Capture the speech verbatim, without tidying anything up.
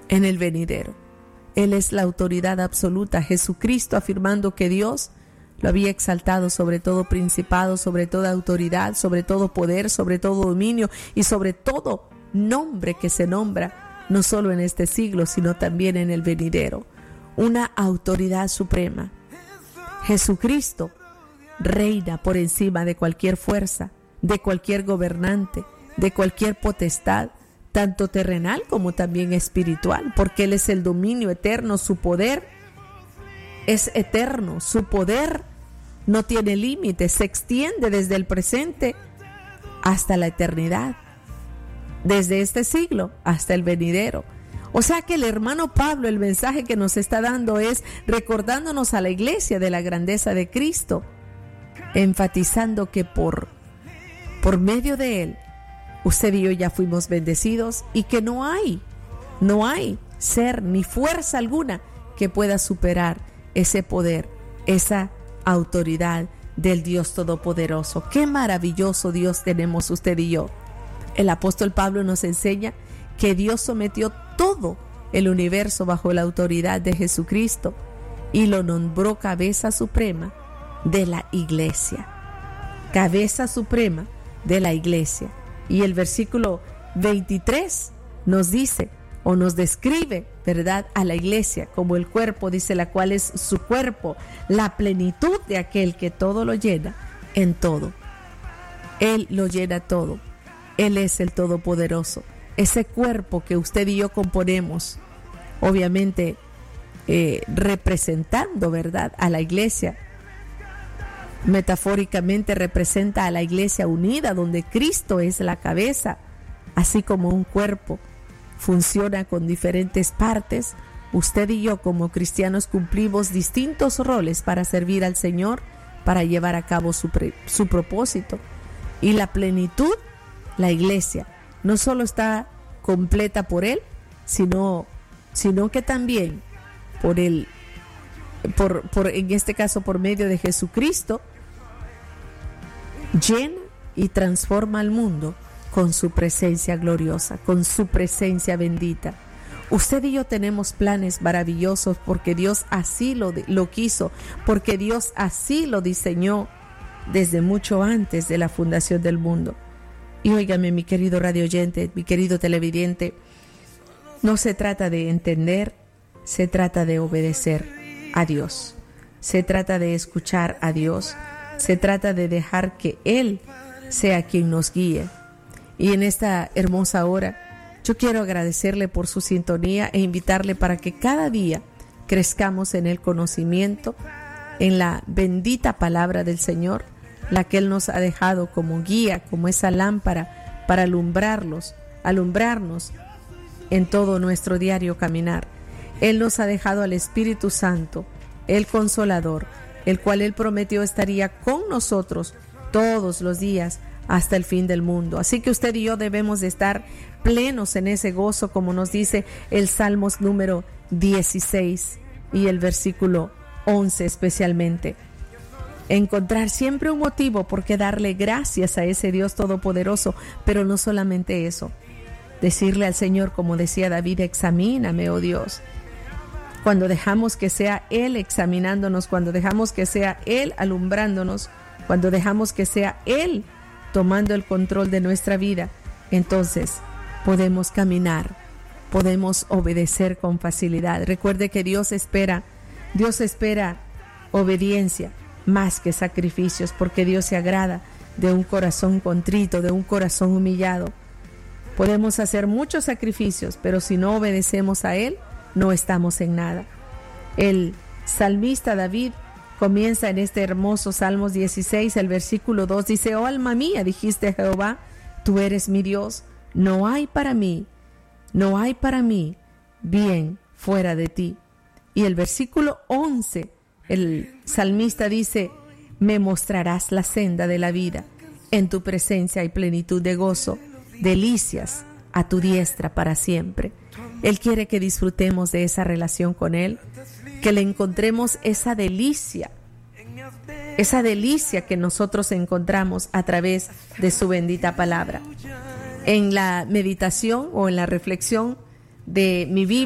en el venidero. Él es la autoridad absoluta. Jesucristo, afirmando que Dios lo había exaltado sobre todo principado, sobre toda autoridad, sobre todo poder, sobre todo dominio y sobre todo nombre que se nombra, no solo en este siglo, sino también en el venidero. Una autoridad suprema. Jesucristo reina por encima de cualquier fuerza, de cualquier gobernante, de cualquier potestad, tanto terrenal como también espiritual, porque Él es el dominio eterno, su poder es eterno, su poder no tiene límites, se extiende desde el presente hasta la eternidad, desde este siglo hasta el venidero. O sea que el hermano Pablo, el mensaje que nos está dando es recordándonos a la iglesia de la grandeza de Cristo, enfatizando que por, por medio de Él, usted y yo ya fuimos bendecidos y que no hay, no hay ser ni fuerza alguna que pueda superar ese poder, esa autoridad del Dios Todopoderoso. Qué maravilloso Dios tenemos usted y yo. El apóstol Pablo nos enseña que Dios sometió todo el universo bajo la autoridad de Jesucristo y lo nombró cabeza suprema de la iglesia. Cabeza suprema de la iglesia. Y el versículo veintitrés nos dice o nos describe, ¿verdad?, a la iglesia como el cuerpo, dice, la cual es su cuerpo, la plenitud de aquel que todo lo llena en todo. Él lo llena todo. Él es el Todopoderoso. Ese cuerpo que usted y yo componemos, obviamente eh, representando, ¿verdad?, a la iglesia. Metafóricamente representa a la iglesia unida, donde Cristo es la cabeza, así como un cuerpo funciona con diferentes partes. Usted y yo como cristianos cumplimos distintos roles para servir al Señor, para llevar a cabo su, pre, su propósito. Y la plenitud, la iglesia, no solo está completa por Él, sino, sino que también por Él, por, por, en este caso por medio de Jesucristo, llena y transforma al mundo con su presencia gloriosa, con su presencia bendita. Usted y yo tenemos planes maravillosos porque Dios así lo, lo quiso, porque Dios así lo diseñó desde mucho antes de la fundación del mundo. Y óigame, mi querido radio oyente, mi querido televidente, no se trata de entender, se trata de obedecer a Dios, se trata de escuchar a Dios, se trata de dejar que Él sea quien nos guíe. Y en esta hermosa hora, yo quiero agradecerle por su sintonía e invitarle para que cada día crezcamos en el conocimiento, en la bendita palabra del Señor, la que Él nos ha dejado como guía, como esa lámpara para alumbrarlos, alumbrarnos en todo nuestro diario caminar. Él nos ha dejado al Espíritu Santo, el Consolador, el cual Él prometió estaría con nosotros todos los días hasta el fin del mundo. Así que usted y yo debemos de estar plenos en ese gozo, como nos dice el Salmos número dieciséis y el versículo once especialmente. Encontrar siempre un motivo por qué darle gracias a ese Dios todopoderoso, pero no solamente eso. Decirle al Señor, como decía David, examíname, oh Dios. Cuando dejamos que sea Él examinándonos, cuando dejamos que sea Él alumbrándonos, cuando dejamos que sea Él tomando el control de nuestra vida, entonces podemos caminar, podemos obedecer con facilidad. Recuerde que Dios espera, Dios espera obediencia más que sacrificios, porque Dios se agrada de un corazón contrito, de un corazón humillado. Podemos hacer muchos sacrificios, pero si no obedecemos a Él, no estamos en nada. El salmista David comienza en este hermoso Salmos dieciséis, el versículo dos, dice: oh alma mía, dijiste a Jehová, tú eres mi Dios, no hay para mí, no hay para mí bien fuera de ti. Y el versículo once, el salmista dice: me mostrarás la senda de la vida, en tu presencia hay plenitud de gozo, delicias a tu diestra para siempre. Él quiere que disfrutemos de esa relación con Él, que le encontremos esa delicia, esa delicia que nosotros encontramos a través de su bendita palabra. En la meditación o en la reflexión de mi Biblia,